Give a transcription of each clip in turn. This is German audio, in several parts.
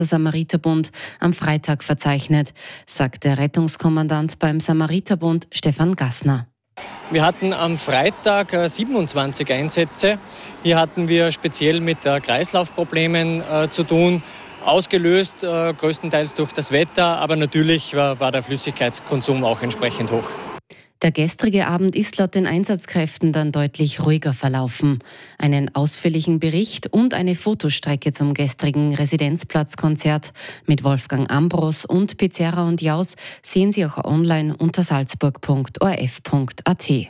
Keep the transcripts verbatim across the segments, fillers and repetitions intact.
der Samariterbund am Freitag verzeichnet, sagt der Rettungskommandant beim Samariterbund Stefan Gassner. Wir hatten am Freitag siebenundzwanzig Einsätze. Hier hatten wir speziell mit Kreislaufproblemen äh, zu tun, ausgelöst äh, größtenteils durch das Wetter, aber natürlich war, war der Flüssigkeitskonsum auch entsprechend hoch. Der gestrige Abend ist laut den Einsatzkräften dann deutlich ruhiger verlaufen. Einen ausführlichen Bericht und eine Fotostrecke zum gestrigen Residenzplatzkonzert mit Wolfgang Ambros und Pizzerra und Jaus sehen Sie auch online unter salzburg punkt o r f punkt a t.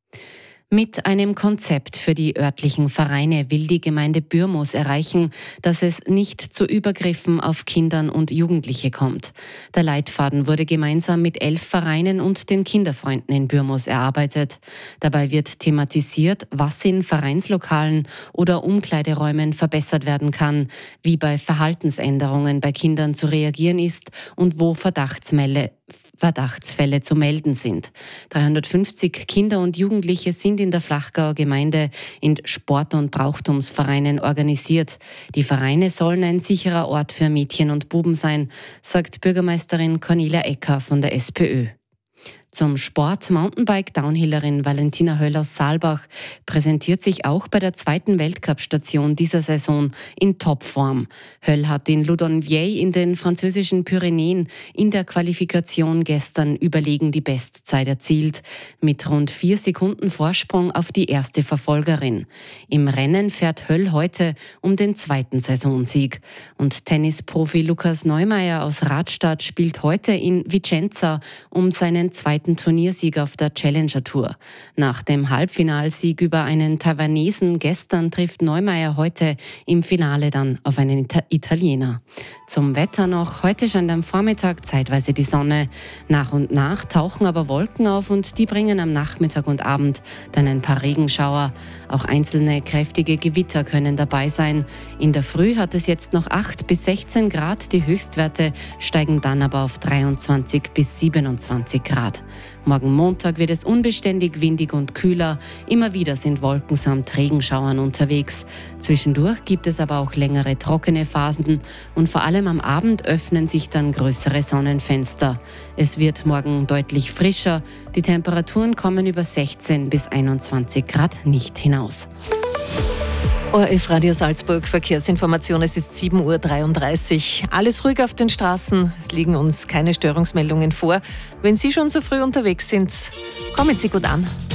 Mit einem Konzept für die örtlichen Vereine will die Gemeinde Bürmoos erreichen, dass es nicht zu Übergriffen auf Kindern und Jugendliche kommt. Der Leitfaden wurde gemeinsam mit elf Vereinen und den Kinderfreunden in Bürmoos erarbeitet. Dabei wird thematisiert, was in Vereinslokalen oder Umkleideräumen verbessert werden kann, wie bei Verhaltensänderungen bei Kindern zu reagieren ist und wo Verdachtsfälle Verdachtsfälle zu melden sind. dreihundertfünfzig Kinder und Jugendliche sind in der Flachgauer Gemeinde in Sport- und Brauchtumsvereinen organisiert. Die Vereine sollen ein sicherer Ort für Mädchen und Buben sein, sagt Bürgermeisterin Cornelia Ecker von der SPÖ. Zum Sport. Mountainbike-Downhillerin Valentina Höll aus Saalbach präsentiert sich auch bei der zweiten Weltcup-Station dieser Saison in Topform. Höll hat in Ludonvier in den französischen Pyrenäen in der Qualifikation gestern überlegen die Bestzeit erzielt, mit rund vier Sekunden Vorsprung auf die erste Verfolgerin. Im Rennen fährt Höll heute um den zweiten Saisonsieg. Und Tennisprofi Lukas Neumeier aus Radstadt spielt heute in Vicenza um seinen zweiten Turniersieg auf der Challenger Tour. Nach dem Halbfinalsieg über einen Taiwanesen gestern trifft Neumeier heute im Finale dann auf einen Ita- Italiener. Zum Wetter noch. Heute scheint am Vormittag zeitweise die Sonne. Nach und nach tauchen aber Wolken auf und die bringen am Nachmittag und Abend dann ein paar Regenschauer. Auch einzelne kräftige Gewitter können dabei sein. In der Früh hat es jetzt noch acht bis sechzehn Grad. Die Höchstwerte steigen dann aber auf dreiundzwanzig bis siebenundzwanzig Grad. Morgen Montag wird es unbeständig windig und kühler. Immer wieder sind Wolken samt Regenschauern unterwegs. Zwischendurch gibt es aber auch längere trockene Phasen und vor allem am Abend öffnen sich dann größere Sonnenfenster. Es wird morgen deutlich frischer. Die Temperaturen kommen über sechzehn bis einundzwanzig Grad nicht hinaus. O R F Radio Salzburg, Verkehrsinformation, es ist sieben Uhr dreiunddreißig. Alles ruhig auf den Straßen, es liegen uns keine Störungsmeldungen vor. Wenn Sie schon so früh unterwegs sind, kommen Sie gut an.